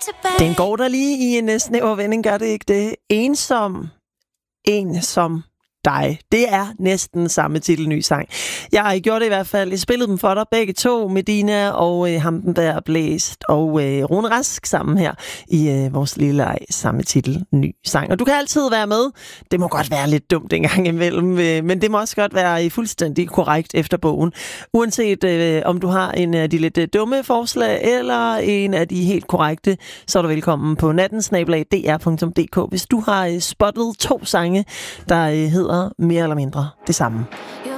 Den går der lige i en snæver vending, gør det ikke det? Ensom. En som dig. Det er næsten samme titelny sang. Jeg gjorde det i hvert fald. Jeg spillede dem for dig begge to, Medina og ham den der Blæst og Rune Rask sammen her i vores lille leg, samme titelny sang. Og du kan altid være med. Det må godt være lidt dumt en gang imellem, men det må også godt være fuldstændig korrekt efter bogen. Uanset om du har en af de lidt dumme forslag eller en af de helt korrekte, så er du velkommen på natten@dr.dk, hvis du har spottet 2 sange, der hedder mere eller mindre det samme.